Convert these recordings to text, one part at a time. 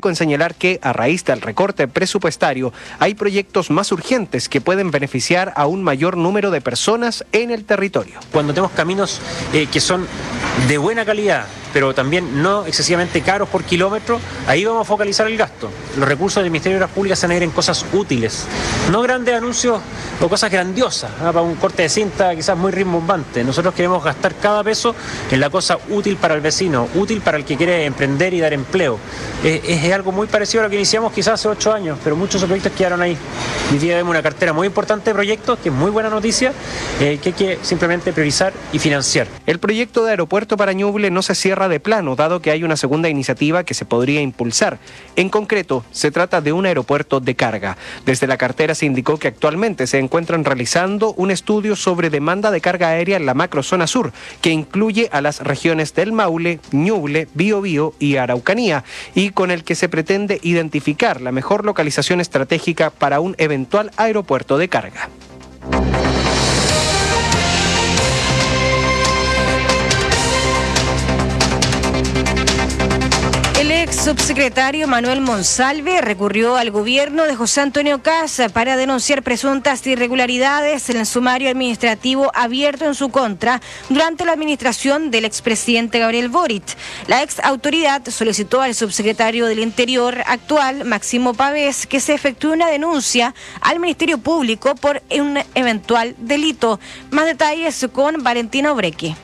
enfático en señalar que, a raíz del recorte presupuestario, hay proyectos más urgentes que pueden beneficiar a un mayor número de personas en el territorio. Cuando tenemos caminos que son de buena calidad, pero también no excesivamente caros por kilómetro, ahí vamos a focalizar el gasto. Los recursos del Ministerio de Obras Públicas se van a ir en cosas útiles, no grandes anuncios o cosas grandiosas, para un corte de cinta quizás muy rimbombante. Nosotros queremos gastar cada peso en la cosa útil para el vecino, útil para el que quiere emprender y dar empleo. Es algo muy parecido a lo que iniciamos quizás hace 8 años, pero muchos proyectos quedaron ahí. Hoy día vemos una cartera muy importante de proyectos, que es muy buena noticia, que hay que simplemente priorizar y financiar. El proyecto de aeropuerto para Ñuble no se cierra de plano, dado que hay una segunda iniciativa que se podría impulsar. En concreto, se trata de un aeropuerto de carga. Desde la cartera se indicó que actualmente se encuentran realizando un estudio sobre demanda de carga aérea en la macrozona sur, que incluye a las regiones del Maule, Ñuble, Biobío y Araucanía, y con el que se pretende identificar la mejor localización estratégica para un eventual aeropuerto de carga. El ex subsecretario Manuel Monsalve recurrió al gobierno de José Antonio Kast para denunciar presuntas irregularidades en el sumario administrativo abierto en su contra durante la administración del expresidente Gabriel Boric. La ex autoridad solicitó al subsecretario del Interior actual, Máximo Pavés, que se efectúe una denuncia al Ministerio Público por un eventual delito. Más detalles con Valentina Obrequi.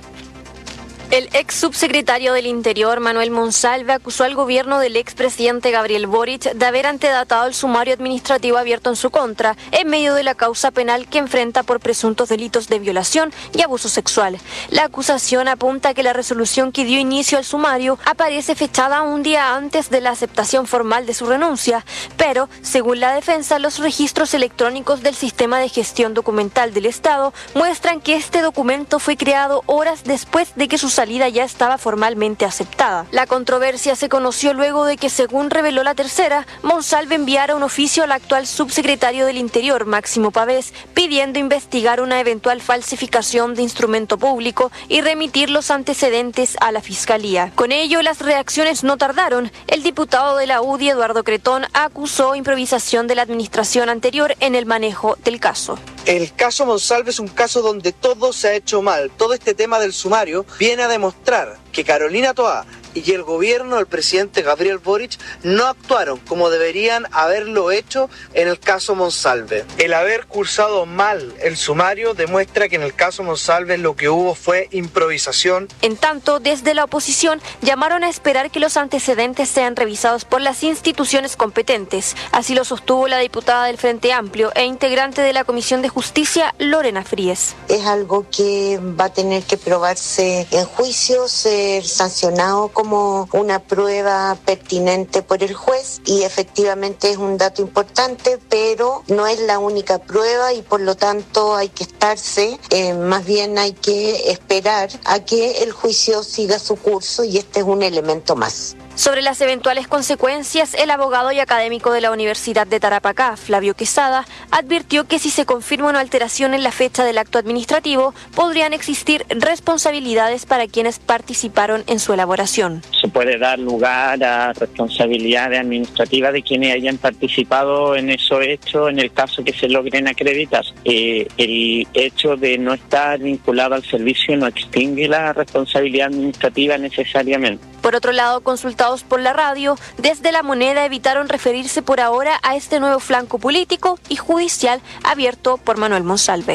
El ex subsecretario del Interior, Manuel Monsalve, acusó al gobierno del expresidente Gabriel Boric de haber antedatado el sumario administrativo abierto en su contra, en medio de la causa penal que enfrenta por presuntos delitos de violación y abuso sexual. La acusación apunta a que la resolución que dio inicio al sumario aparece fechada un día antes de la aceptación formal de su renuncia, pero, según la defensa, los registros electrónicos del Sistema de Gestión Documental del Estado muestran que este documento fue creado horas después de que su salida ya estaba formalmente aceptada. La controversia se conoció luego de que, según reveló La Tercera, Monsalve enviara un oficio al actual subsecretario del Interior, Máximo Pavés, pidiendo investigar una eventual falsificación de instrumento público y remitir los antecedentes a la Fiscalía. Con ello, las reacciones no tardaron. El diputado de la UDI, Eduardo Cretón, acusó improvisación de la administración anterior en el manejo del caso. El caso Monsalve es un caso donde todo se ha hecho mal. Todo este tema del sumario viene a demostrar que Carolina Toá y el gobierno del presidente Gabriel Boric no actuaron como deberían haberlo hecho en el caso Monsalve. El haber cursado mal el sumario demuestra que en el caso Monsalve lo que hubo fue improvisación. En tanto, desde la oposición llamaron a esperar que los antecedentes sean revisados por las instituciones competentes. Así lo sostuvo la diputada del Frente Amplio e integrante de la Comisión de Justicia, Lorena Fríes. Es algo que va a tener que probarse en juicio, ser sancionado como una prueba pertinente por el juez, y efectivamente es un dato importante, pero no es la única prueba y por lo tanto hay que estarse, más bien hay que esperar a que el juicio siga su curso, y este es un elemento más. Sobre las eventuales consecuencias, el abogado y académico de la Universidad de Tarapacá, Flavio Quesada, advirtió que si se confirma una alteración en la fecha del acto administrativo, podrían existir responsabilidades para quienes participaron en su elaboración. Se puede dar lugar a responsabilidades administrativas de quienes hayan participado en esos hechos en el caso que se logren acreditar. El hecho de no estar vinculado al servicio no extingue la responsabilidad administrativa necesariamente. Por otro lado, consultados por la radio, desde La Moneda evitaron referirse por ahora a este nuevo flanco político y judicial abierto por Manuel Monsalve.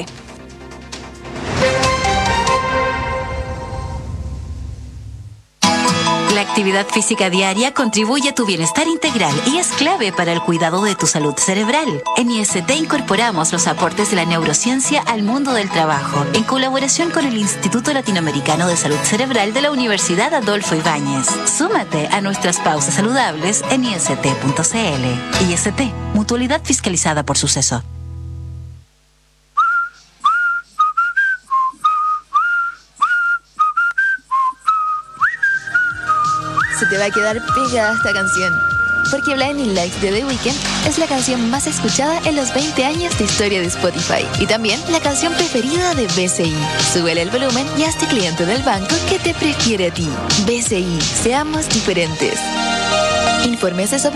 La actividad física diaria contribuye a tu bienestar integral y es clave para el cuidado de tu salud cerebral. En IST incorporamos los aportes de la neurociencia al mundo del trabajo, en colaboración con el Instituto Latinoamericano de Salud Cerebral de la Universidad Adolfo Ibáñez. Súmate a nuestras pausas saludables en ist.cl. IST, mutualidad fiscalizada por Suceso. Se te va a quedar pegada esta canción, porque Blinding Lights de The Weeknd es la canción más escuchada en los 20 años de historia de Spotify y también la canción preferida de BCI. Súbele el volumen y hazte cliente del banco que te prefiere a ti. BCI, seamos diferentes. Infórmese sobre